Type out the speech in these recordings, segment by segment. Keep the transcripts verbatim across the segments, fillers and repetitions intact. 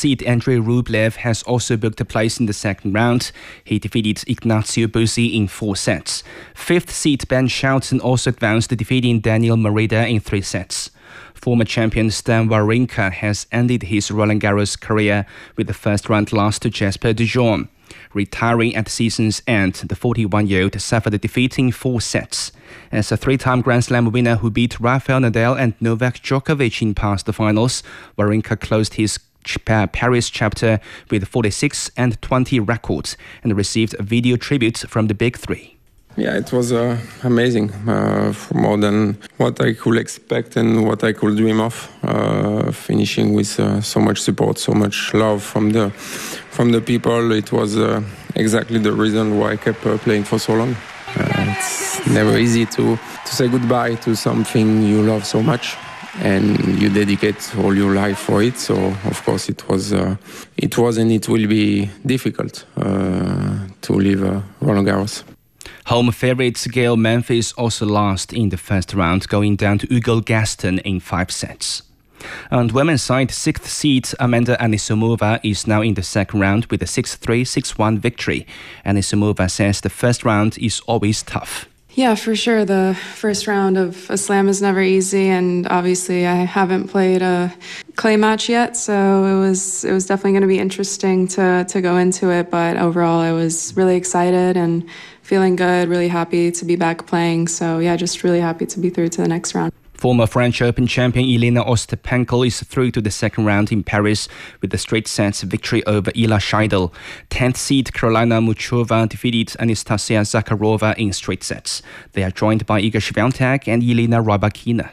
seed Andrei Rublev has also booked a place in the second round. He defeated Ignacio Buzzi in four sets. Fifth seed Ben Shelton also advanced, defeating Daniel Merida in three sets. Former champion Stan Wawrinka has ended his Roland Garros career with the first round loss to Jesper de Jong. Retiring at the season's end, the forty-one-year-old suffered a defeat in four sets. As a three-time Grand Slam winner who beat Rafael Nadal and Novak Djokovic in past the finals, Wawrinka closed his Paris chapter with forty-six and twenty records and received a video tribute from the Big Three. Yeah, it was uh, amazing, uh, more than what I could expect and what I could dream of. Uh, finishing with uh, so much support, so much love from the from the people. It was uh, exactly the reason why I kept uh, playing for so long. Uh, it's never easy to to say goodbye to something you love so much, and you dedicate all your life for it. So of course it was uh, it was and it will be difficult uh, to leave uh, Roland Garros. Home favourites Gael Memphis also lost in the first round, going down to Hugo Gaston in five sets. On women's side, sixth seed Amanda Anisimova is now in the second round with a six three, six one victory. Anisimova says the first round is always tough. Yeah, for sure. The first round of a slam is never easy, and obviously I haven't played a clay match yet, so it was it was definitely going to be interesting to to go into it. But overall, I was really excited and feeling good, really happy to be back playing. So yeah, just really happy to be through to the next round. Former French Open champion Elena Ostapenko is through to the second round in Paris with a straight sets victory over Ila Scheidel. tenth seed Karolina Muchova defeated Anastasia Zakharova in straight sets. They are joined by Iga Swiatek and Elena Rybakina.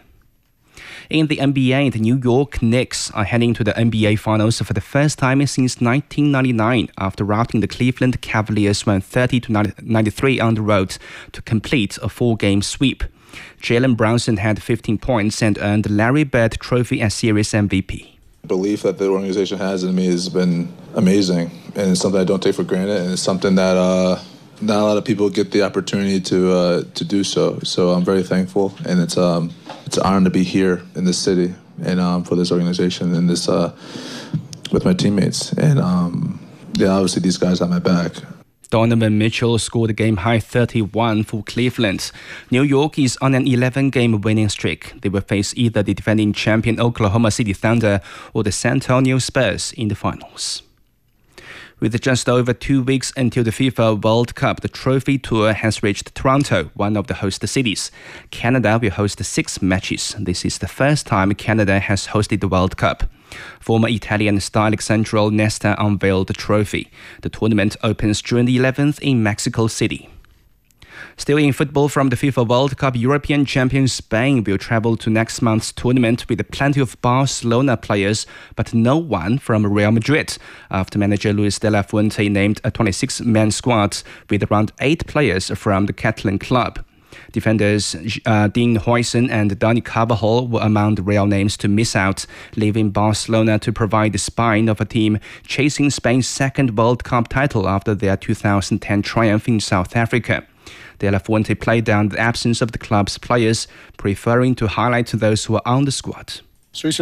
In the N B A, the New York Knicks are heading to the N B A Finals for the first time since nineteen ninety-nine after routing the Cleveland Cavaliers one thirty to ninety-three on the road to complete a four-game sweep. Jalen Brunson had fifteen points and earned the Larry Bird Trophy as Series M V P. The belief that the organization has in me has been amazing, and it's something I don't take for granted, and it's something that uh, not a lot of people get the opportunity to uh, to do so. So I'm very thankful, and it's um it's an honor to be here in this city and um, for this organization and this uh, with my teammates. And um, yeah, obviously these guys have my back. Donovan Mitchell scored a game-high thirty-one for Cleveland. New York is on an eleven-game winning streak. They will face either the defending champion Oklahoma City Thunder or the San Antonio Spurs in the finals. With just over two weeks until the FIFA World Cup, the Trophy Tour has reached Toronto, one of the host cities. Canada will host six matches. This is the first time Canada has hosted the World Cup. Former Italian star Alessandro Nesta unveiled the trophy. The tournament opens June the eleventh in Mexico City. Still in football from the FIFA World Cup, European champion Spain will travel to next month's tournament with plenty of Barcelona players, but no one from Real Madrid, after manager Luis de la Fuente named a twenty-six-man squad with around eight players from the Catalan club. Defenders uh, Dean Huijsen and Dani Carvajal were among the Real names to miss out, leaving Barcelona to provide the spine of a team chasing Spain's second World Cup title after their two thousand ten triumph in South Africa. De La Fuente played down the absence of the club's players, preferring to highlight those who are on the squad. I'm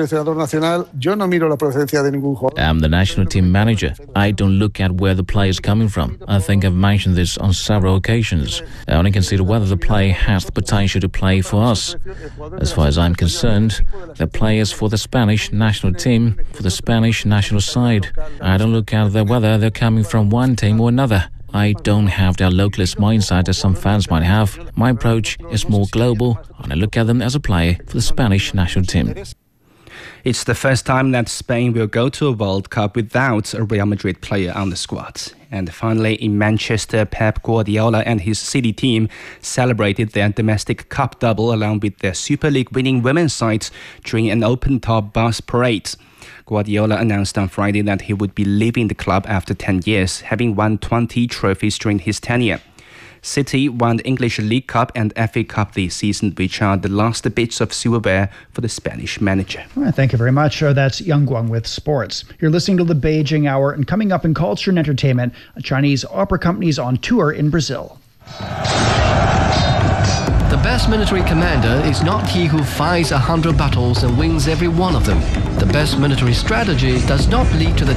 the national team manager. I don't look at where the player is coming from. I think I've mentioned this on several occasions. I only consider whether the player has the potential to play for us. As far as I'm concerned, they're players for the Spanish national team, for the Spanish national side. I don't look at whether they're coming from one team or another. I don't have their localist mindset as some fans might have. My approach is more global, and I look at them as a player for the Spanish national team. It's the first time that Spain will go to a World Cup without a Real Madrid player on the squad. And finally, in Manchester, Pep Guardiola and his City team celebrated their domestic cup double along with their Super League winning women's side during an open-top bus parade. Guardiola announced on Friday that he would be leaving the club after ten years, having won twenty trophies during his tenure. City won the English League Cup and F A Cup this season, which are the last bits of silverware for the Spanish manager. All right, thank you very much. Uh, that's Yang Guang with sports. You're listening to the Beijing Hour, and coming up in culture and entertainment, a Chinese opera company is on tour in Brazil. The best military commander is not he who fights a hundred battles and wins every one of them. The best military strategy does not lead to the